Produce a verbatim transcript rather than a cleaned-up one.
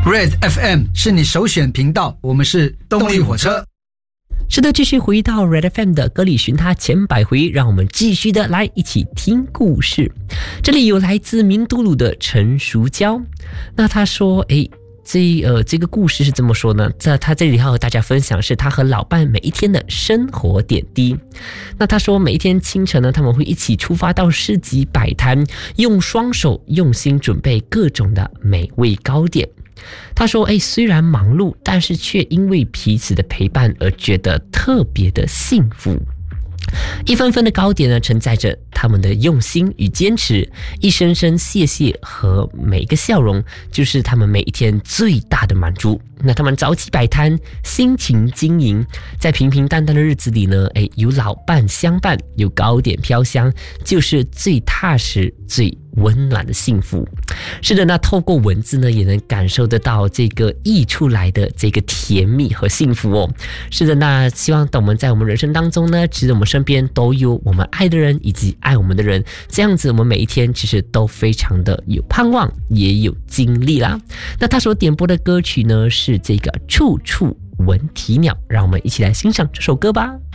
Red F M 是你首选频道，我们是动力火车。 是的，继续回到 Red F M 的歌里寻他千百回，让我们继续的来一起听故事。这里有来自明都鲁的陈淑娇，那他说诶这呃这个故事是怎么说呢？在他这里要和大家分享是他和老伴每一天的生活点滴。那他说每一天清晨呢，他们会一起出发到市集摆摊，用双手用心准备各种的美味糕点。他说诶虽然忙碌，但是却因为彼此的陪伴而觉得特别的幸福。一份份的糕点呢，承载着他们的用心与坚持，一声声谢谢和每一个笑容，就是他们每一天最大的满足。那他们早起摆摊，辛勤经营，在平平淡淡的日子里呢，诶有老伴相伴，有糕点飘香，就是最踏实最温暖的幸福。是的，那透过文字呢，也能感受得到这个溢出来的这个甜蜜和幸福哦。是的，那希望等我们在我们人生当中呢，其实我们身边都有我们爱的人以及爱我们的人，这样子我们每一天其实都非常的有盼望，也有精力啦。那他所点播的歌曲呢，是这个处处闻啼鸟，让我们一起来欣赏这首歌吧。